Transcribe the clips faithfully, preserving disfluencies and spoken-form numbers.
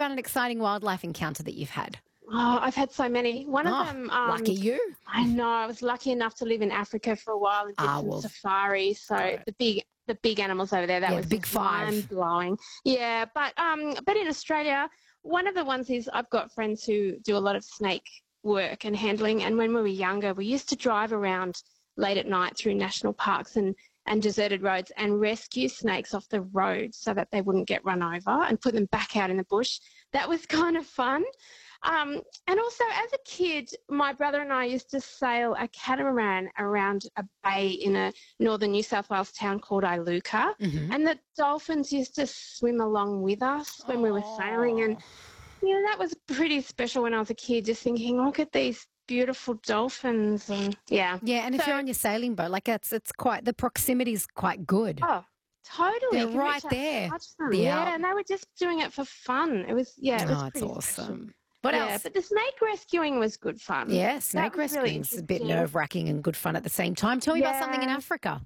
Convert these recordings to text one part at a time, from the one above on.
about an exciting wildlife encounter that you've had. Oh, I've had so many. One Oh, of them, um, lucky you. I know, I was lucky enough to live in Africa for a while and did Ah, some well, safaris. So the big, the big animals over there, that Yeah, was the big just five. mind blowing. Yeah, but um, but in Australia, one of the ones is I've got friends who do a lot of snake work and handling. And when we were younger, we used to drive around late at night through national parks and and deserted roads and rescue snakes off the road so that they wouldn't get run over and put them back out in the bush. That was kind of fun. Um, and also, as a kid, my brother and I used to sail a catamaran around a bay in a northern New South Wales town called Iluka, Mhm. and the dolphins used to swim along with us when we were sailing. And, you know, that was pretty special when I was a kid, just thinking, look at these beautiful dolphins. And, yeah. Yeah, and if So- you're on your sailing boat, like it's it's quite the proximity is quite good. Oh, totally. They're You can right reach out there. and touch them. Yeah. Yeah, and they were just doing it for fun. It was, yeah, it was Oh, it's pretty awesome. special. What yeah, else? but the snake rescuing was good fun. Yeah, That snake was really rescuing's a bit interesting. nerve wracking and good fun at the same time. Tell me about something in Yeah. Africa.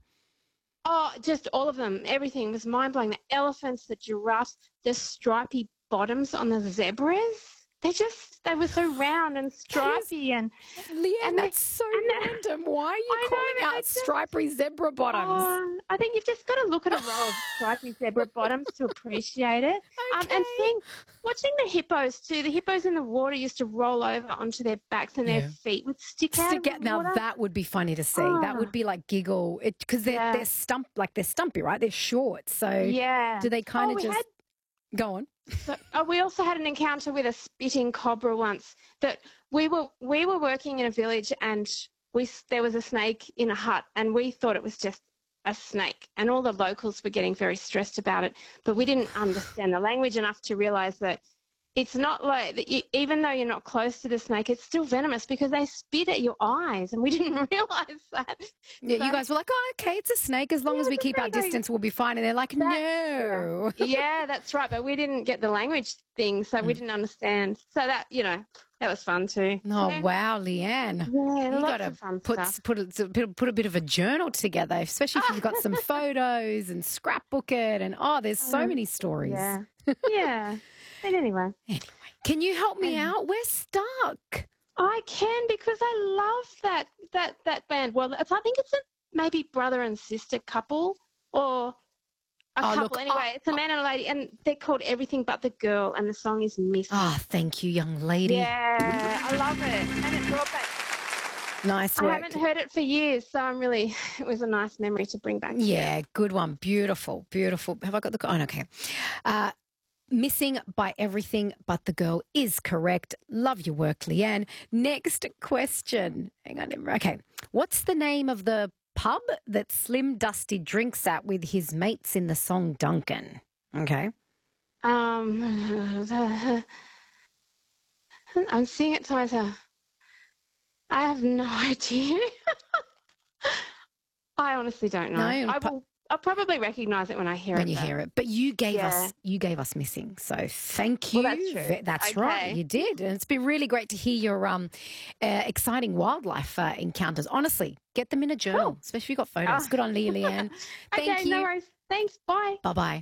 Oh, just all of them. Everything was mind blowing. The elephants, the giraffes, the stripy bottoms on the zebras. They just, they were so round and stripy. and Leanne, And they- that's so and they- random. Why are you I know, calling but out they just- stripy zebra bottoms? Oh, I think you've just got to look at a row of stripy zebra bottoms to appreciate it. Um, and Okay. seeing, watching the hippos too. The hippos in the water used to roll over onto their backs and Yeah. their feet would stick out. Stick of out. the Now water. that would be funny to see. That Oh. would be like giggle because they're Yeah. they're stump like they're stumpy, right? They're short. So Yeah. do they kind Oh, of we just had- go on? So, oh, we also had an encounter with a spitting cobra once. That we were we were working in a village and we s- there was a snake in a hut and we thought it was just a snake and all the locals were getting very stressed about it, but we didn't understand the language enough to realise that it's not like that. You, even though you're not close to the snake, it's still venomous because they spit at your eyes, and we didn't realise that. Yeah, you So- guys were like, oh, okay, it's a snake. As long Yeah, as we it's a keep our snake, like- distance, we'll be fine. And they're like, That- no. Yeah, that's right. But we didn't get the language thing, so we didn't understand. So that, you know, that was fun too. Oh, yeah. wow, Leanne. Yeah, You lots got to of fun put, stuff. put, a, put a bit of a journal together, especially if you've got some photos and scrapbook it. And oh, there's so many stories. Yeah. Yeah. But anyway, Anyway, can you help me out? We're stuck. I can because I love that that that band. Well, it's, I think it's a maybe brother and sister couple or a Oh, couple. look, anyway, I- it's a man and a lady, and they're called Everything But the Girl, and the song is Miss. Ah, thank you, young lady. Yeah, I love it, and it brought back. Nice I work. haven't heard it for years, so I'm really. It was a nice memory to bring back. Yeah, good one. Beautiful, beautiful. Have I got the... Oh, okay. Uh, Missing by Everything But the Girl is correct. Love your work, Leanne. Next question. Hang on. Okay. What's the name of the pub that Slim Dusty drinks at with his mates in the song Duncan? Okay. Um, I'm seeing it to myself. I have no idea. I honestly don't know. No, I pu- will. I'll probably recognise it when I hear When it. you though. hear it. But you gave Yeah. us you gave us Missing. So thank you. Well, that's true. Ve- That's right. Okay. You did. And it's been really great to hear your um uh, exciting wildlife uh, encounters. Honestly, get them in a journal, Cool. especially if you've got photos. Oh. Good on you, Leanne. Thank okay, you. no worries. Thanks. Bye. Bye bye.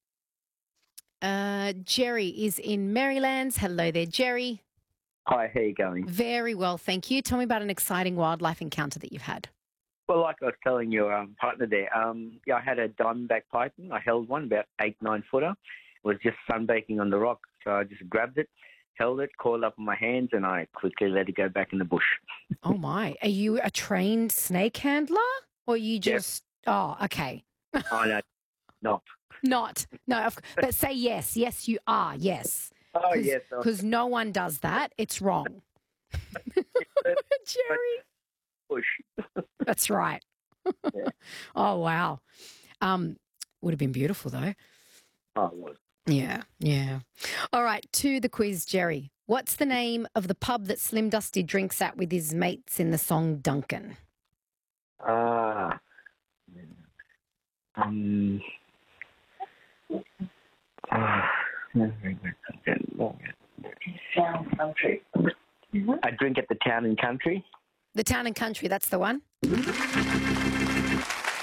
Uh, Jerry is in Marylands. Hello there, Jerry. Hi, how you going? Very well, thank you. Tell me about an exciting wildlife encounter that you've had. Well, like I was telling your um, partner there, um, yeah, I had a diamondback python. I held one, about eight, nine footer. It was just sunbaking on the rock, so I just grabbed it, held it, coiled up in my hands, and I quickly let it go back in the bush. Oh my! Are you a trained snake handler, or you just? Oh, okay. I know, not. Not no, of- but say yes. Yes, you are. Yes. Oh, yes. I- Because no one does that. It's wrong. Jerry. bush. That's right. Yeah. Oh wow. Um, would have been beautiful though. Oh, it was. Yeah, yeah. All right, to the quiz, Jerry. What's the name of the pub that Slim Dusty drinks at with his mates in the song Duncan? Ah. Um. Ah. Town country. I drink at the town and country. The Town and Country, that's the one.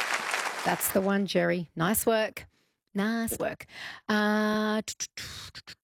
That's the one, Jerry. Nice work. Nice work. Uh,